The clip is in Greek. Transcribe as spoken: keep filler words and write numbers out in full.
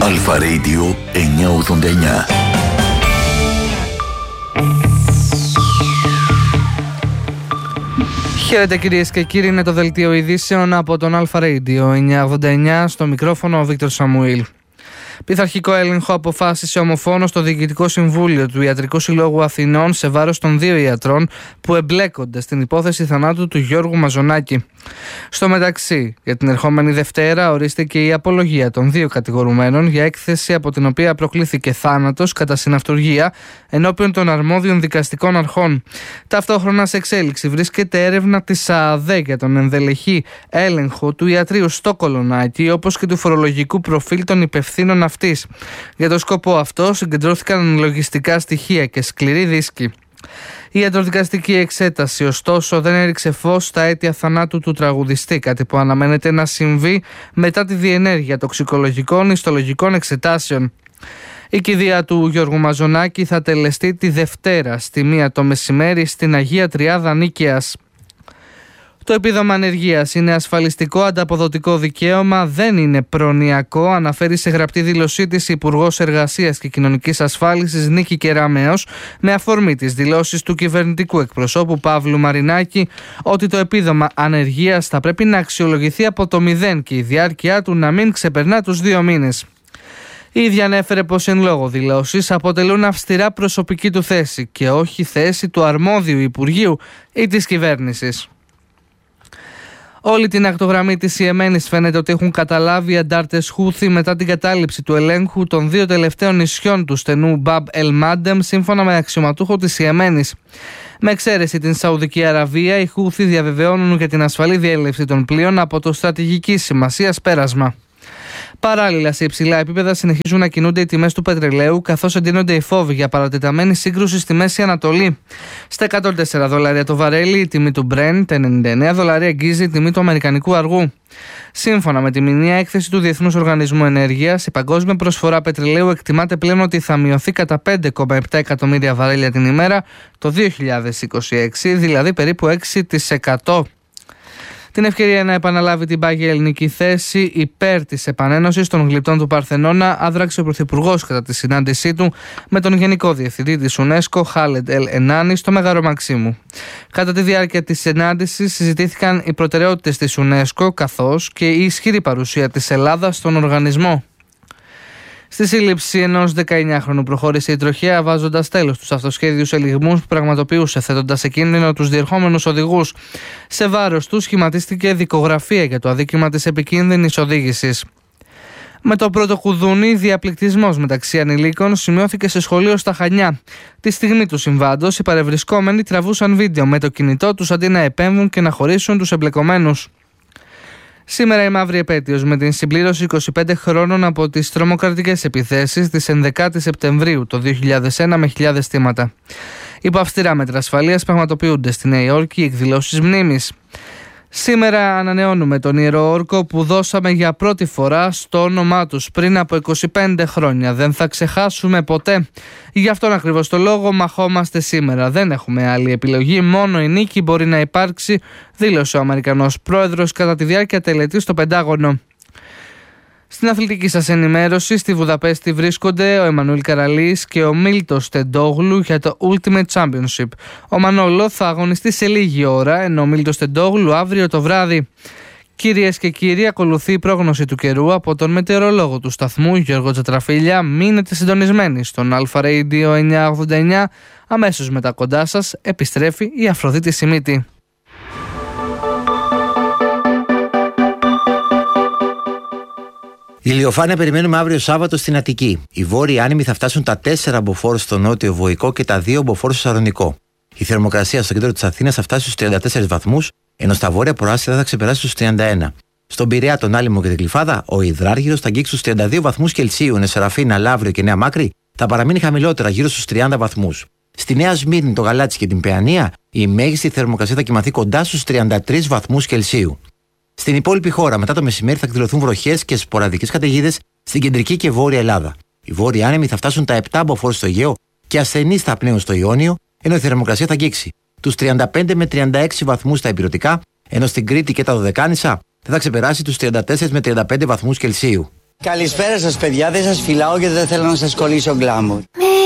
Αλφα Radio εννιακόσια ογδόντα εννιά. Χαίρετε κυρίες και κύριοι, είναι το δελτίο ειδήσεων από τον Αλφα Radio εννιακόσια ογδόντα εννιά, στο μικρόφωνο ο Βίκτορ Σαμουήλ. Πειθαρχικό έλεγχο αποφάσισε ομοφόνος το Διοικητικό Συμβούλιο του Ιατρικού Συλλόγου Αθηνών σε βάρος των δύο ιατρών που εμπλέκονται στην υπόθεση θανάτου του Γιώργου Μαζονάκη. Στο μεταξύ, για την ερχόμενη Δευτέρα ορίστηκε η απολογία των δύο κατηγορουμένων για έκθεση από την οποία προκλήθηκε θάνατος κατά συναυτουργία ενώπιον των αρμόδιων δικαστικών αρχών. Ταυτόχρονα σε εξέλιξη βρίσκεται έρευνα της ΑΑΔΕ για τον ενδελεχή έλεγχο του ιατρείου στο Κολονάκι, όπως και του φορολογικού προφίλ των υπευθύνων αυτής. Για το σκοπό αυτό συγκεντρώθηκαν λογιστικά στοιχεία και σκληροί δίσκοι. Η ιατροδικαστική εξέταση, ωστόσο, δεν έριξε φως στα αίτια θανάτου του τραγουδιστή, κάτι που αναμένεται να συμβεί μετά τη διενέργεια τοξικολογικών ιστολογικών εξετάσεων. Η κηδεία του Γιώργου Μαζονάκη θα τελεστεί τη Δευτέρα στη μία το μεσημέρι στην Αγία Τριάδα Νίκαιας. Το επίδομα ανεργίας είναι ασφαλιστικό ανταποδοτικό δικαίωμα, δεν είναι προνοιακό, αναφέρει σε γραπτή δήλωσή της Υπουργός Εργασίας και Κοινωνικής Ασφάλισης Νίκη Κεραμέως, με αφορμή τις δηλώσεις του κυβερνητικού εκπροσώπου Παύλου Μαρινάκη ότι το επίδομα ανεργίας θα πρέπει να αξιολογηθεί από το μηδέν και η διάρκεια του να μην ξεπερνά τους δύο μήνες. Η ίδια ανέφερε πως εν λόγω δηλώσεις αποτελούν αυστηρά προσωπική του θέση και όχι θέση του αρμόδιου Υπουργείου ή της κυβέρνησης. Όλη την ακτογραμμή της Ιεμένης φαίνεται ότι έχουν καταλάβει οι αντάρτες Χούθι μετά την κατάληψη του ελέγχου των δύο τελευταίων νησιών του στενού Μπαμπ Ελ Μάντεμ, σύμφωνα με αξιωματούχο της Ιεμένης. Με εξαίρεση την Σαουδική Αραβία, οι Χούθι διαβεβαιώνουν για την ασφαλή διέλευση των πλοίων από το στρατηγικής σημασίας πέρασμα. Παράλληλα, σε υψηλά επίπεδα συνεχίζουν να κινούνται οι τιμές του πετρελαίου, καθώς εντείνονται οι φόβοι για παρατεταμένη σύγκρουση στη Μέση Ανατολή. Στα εκατόν τέσσερα δολάρια το βαρέλι, η τιμή του Brent, τα ενενήντα εννέα δολάρια αγγίζει η τιμή του αμερικανικού αργού. Σύμφωνα με τη μηνιαία έκθεση του Διεθνούς Οργανισμού Ενέργειας, η παγκόσμια προσφορά πετρελαίου εκτιμάται πλέον ότι θα μειωθεί κατά πέντε κόμμα επτά εκατομμύρια βαρέλια την ημέρα το δύο χιλιάδες είκοσι έξι, δηλαδή περίπου έξι τοις εκατό. Την ευκαιρία να επαναλάβει την πάγια ελληνική θέση υπέρ της επανένωσης των γλυπτών του Παρθενώνα άδραξε ο Πρωθυπουργός κατά τη συνάντησή του με τον Γενικό Διευθυντή της UNESCO, Χάλεντ Ελ Ενάνη, στο Μέγαρο Μαξίμου. Κατά τη διάρκεια της συνάντησης συζητήθηκαν οι προτεραιότητες της UNESCO καθώς και η ισχυρή παρουσία της Ελλάδας στον οργανισμό. Στη σύλληψη ενός δεκαεννιάχρονου προχώρησε η τροχέα, βάζοντας τέλος στους αυτοσχέδιους ελιγμούς που πραγματοποιούσε, θέτοντας σε κίνδυνο τους διερχόμενους οδηγούς. Σε βάρος του σχηματίστηκε δικογραφία για το αδίκημα της επικίνδυνης οδήγησης. Με το πρώτο κουδούνι, διαπληκτισμός μεταξύ ανηλίκων σημειώθηκε σε σχολείο στα Χανιά. Τη στιγμή του συμβάντος, οι παρευρισκόμενοι τραβούσαν βίντεο με το κινητό τους αντί να επέμβουν και να χωρίσουν τους εμπλεκομένους. Σήμερα η μαύρη επέτειος, με την συμπλήρωση είκοσι πέντε χρόνων από τις τρομοκρατικές επιθέσεις της ενδεκάτη Σεπτεμβρίου το δύο χιλιάδες ένα με χιλιάδες θύματα. Υπό αυστηρά μέτρα ασφαλείας πραγματοποιούνται στη Νέα Υόρκη οι εκδηλώσεις μνήμης. Σήμερα ανανεώνουμε τον Ιερό Όρκο που δώσαμε για πρώτη φορά στο όνομά τους πριν από είκοσι πέντε χρόνια. Δεν θα ξεχάσουμε ποτέ. Γι' αυτόν ακριβώς το λόγο μαχόμαστε σήμερα. Δεν έχουμε άλλη επιλογή, μόνο η νίκη μπορεί να υπάρξει, δήλωσε ο Αμερικανός πρόεδρος κατά τη διάρκεια τελετής στο Πεντάγωνο. Στην αθλητική σας ενημέρωση, στη Βουδαπέστη βρίσκονται ο Εμμανουήλ Καραλής και ο Μίλτος Τεντόγλου για το Ultimate Championship. Ο Μανόλο θα αγωνιστεί σε λίγη ώρα, ενώ ο Μίλτος Τεντόγλου αύριο το βράδυ. Κυρίες και κύριοι, ακολουθεί η πρόγνωση του καιρού από τον μετεωρολόγο του σταθμού Γιώργο Τζατραφίλια. Μείνετε συντονισμένοι στον Αλφα Radio εννιακόσια ογδόντα εννιά. Αμέσως μετά κοντά σας επιστρέφει η Αφροδίτη Σιμίτη. Ηλιοφάνεια περιμένουμε αύριο Σάββατο στην Αττική. Οι βόρειοι άνεμοι θα φτάσουν τα τέσσερα μποφόρ στο νότιο Βοϊκό και τα δύο μποφόρ στο Σαλονικό. Η θερμοκρασία στο κέντρο της Αθήνας θα φτάσει στους τριάντα τέσσερις βαθμούς, ενώ στα βόρεια προάστια θα ξεπεράσει στους τριάντα ένα. Στον Πειραιά, τον Άλυμο και την Γλυφάδα, ο Ιδράργυρος θα αγγίξει στους τριάντα δύο βαθμούς Κελσίου, ενώ Σεραφίνα, Λαύριο και Νέα Μάκρη θα παραμείνει χαμηλότερα, γύρω στους τριάντα βαθμούς. Στη Νέα Σμύρνη, το Γαλάτσι και την Παιανία, η μέγιστη θερμοκρασία θα κυμανθεί κοντά στους τριάντα τρεις βαθμούς Κελσίου. Στην υπόλοιπη χώρα, μετά το μεσημέρι, θα εκδηλωθούν βροχές και σποραδικές καταιγίδες στην κεντρική και βόρεια Ελλάδα. Οι βόρειοι άνεμοι θα φτάσουν τα επτά μποφόρ στο Αιγαίο και ασθενείς θα πνέουν στο Ιόνιο, ενώ η θερμοκρασία θα αγγίξει τους τριάντα πέντε με τριάντα έξι βαθμούς στα ηπειρωτικά, ενώ στην Κρήτη και τα Δωδεκάνησα δεν θα ξεπεράσει τους τριάντα τέσσερις με τριάντα πέντε βαθμούς Κελσίου. Καλησπέρα σας παιδιά, δεν σας φυλάω γιατί δεν θέλω να σας κολλήσω γκλάμουρ.